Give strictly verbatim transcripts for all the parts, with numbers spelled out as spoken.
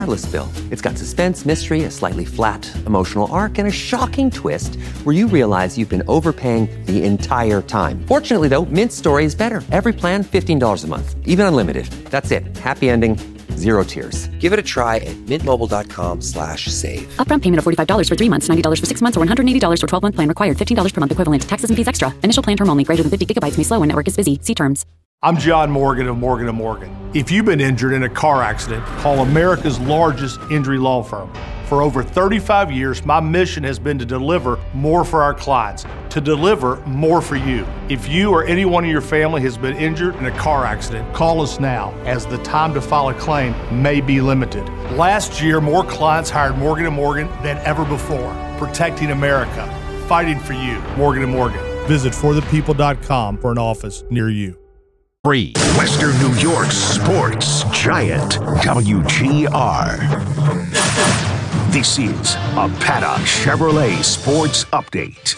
bill. It's got suspense, mystery, a slightly flat, emotional arc, and a shocking twist where you realize you've been overpaying the entire time. Fortunately, though, Mint's story is better. Every plan, fifteen dollars a month. Even unlimited. That's it. Happy ending, zero tears. Give it a try at mintmobile.com slash save. Upfront payment of forty-five dollars for three months, ninety dollars for six months, or one hundred eighty dollars for twelve-month plan required. fifteen dollars per month equivalent. Taxes and fees extra. Initial plan term only. Greater than fifty gigabytes may slow when network is busy. See terms. I'm John Morgan of Morgan and Morgan. If you've been injured in a car accident, call America's largest injury law firm. For over thirty-five years, my mission has been to deliver more for our clients, to deliver more for you. If you or anyone in your family has been injured in a car accident, call us now, as the time to file a claim may be limited. Last year, more clients hired Morgan and Morgan than ever before, protecting America, fighting for you. Morgan and Morgan. Visit for the people dot com for an office near you. Free. Western New York sports giant, W G R. This is a Paddock Chevrolet Sports Update.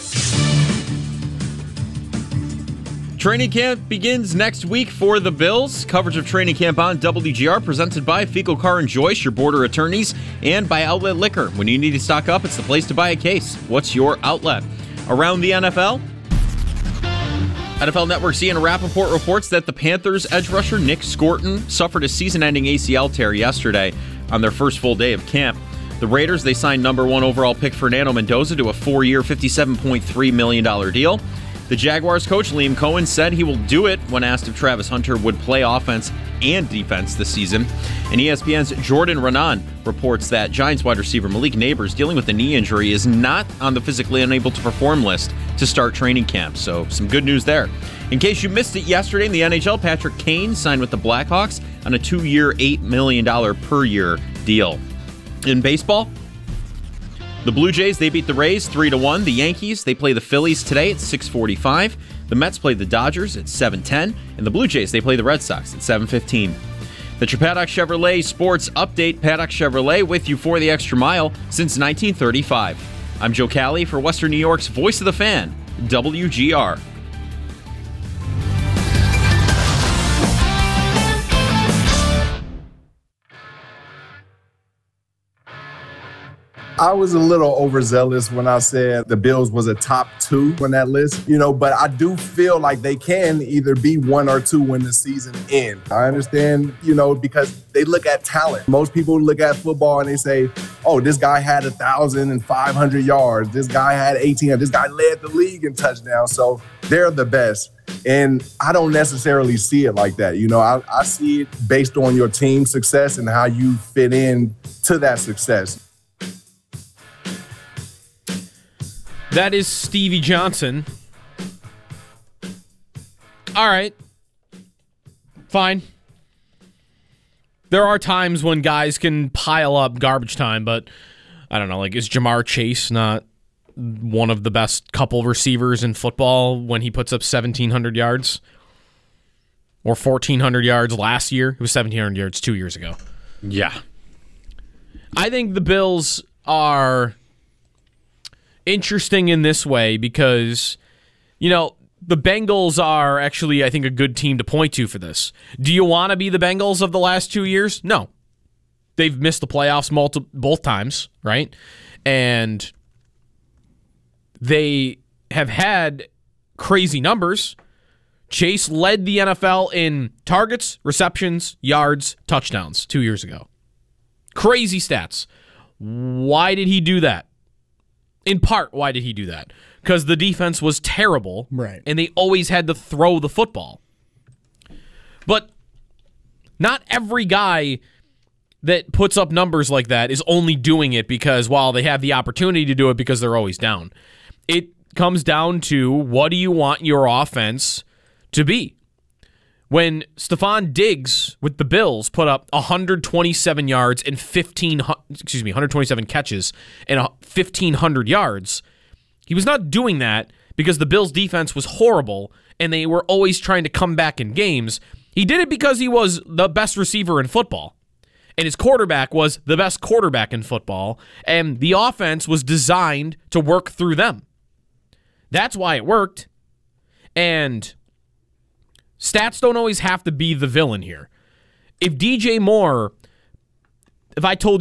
Training camp begins next week for the Bills. Coverage of training camp on W G R presented by Fecal Car and Joyce, your border attorneys, and by Outlet Liquor. When you need to stock up, it's the place to buy a case. What's your outlet? Around the N F L? N F L Network's Ian Rappaport reports that the Panthers' edge rusher Nick Scorton suffered a season-ending A C L tear yesterday on their first full day of camp. The Raiders, they signed number one overall pick Fernando Mendoza to a four-year, fifty-seven point three million dollars deal. The Jaguars coach Liam Cohen said he will do it when asked if Travis Hunter would play offense and defense this season. And E S P N's Jordan Renan reports that Giants wide receiver Malik Neighbors, dealing with a knee injury, is not on the physically unable to perform list to start training camp. So some good news there. In case you missed it yesterday in the N H L, Patrick Kane signed with the Blackhawks on a two-year, eight million dollars per year deal. In baseball, the Blue Jays, they beat the Rays three to one. The Yankees, they play the Phillies today at six forty-five. The Mets play the Dodgers at seven ten. And the Blue Jays, they play the Red Sox at seven fifteen. That's your Paddock Chevrolet Sports Update. Paddock Chevrolet with you for the extra mile since nineteen thirty-five. I'm Joe Cali for Western New York's Voice of the Fan, W G R. I was a little overzealous when I said the Bills was a top two on that list, you know, but I do feel like they can either be one or two when the season ends. I understand, you know, because they look at talent. Most people look at football and they say, oh, this guy had one thousand five hundred yards. This guy had eighteen hundred. This guy led the league in touchdowns. So they're the best. And I don't necessarily see it like that. You know, I, I see it based on your team's success and how you fit in to that success. That is Stevie Johnson. All right. Fine. There are times when guys can pile up garbage time, but I don't know, like, is Jamar Chase not one of the best couple receivers in football when he puts up seventeen hundred yards? Or fourteen hundred yards last year? It was seventeen hundred yards two years ago. Yeah. I think the Bills are interesting in this way because, you know, the Bengals are actually, I think, a good team to point to for this. Do you want to be the Bengals of the last two years? No. They've missed the playoffs multi- both times, right? And they have had crazy numbers. Chase led the N F L in targets, receptions, yards, touchdowns two years ago. Crazy stats. Why did he do that? In part, why did he do that? Because the defense was terrible, right, and they always had to throw the football. But not every guy that puts up numbers like that is only doing it because, while they have the opportunity to do it because they're always down. It comes down to, what do you want your offense to be? When Stephon Diggs with the Bills put up one hundred twenty-seven yards and fifteen, excuse me, one hundred twenty-seven catches and fifteen hundred yards, he was not doing that because the Bills' defense was horrible and they were always trying to come back in games. He did it because he was the best receiver in football, and his quarterback was the best quarterback in football, and the offense was designed to work through them. That's why it worked. And stats don't always have to be the villain here. If D J Moore if I told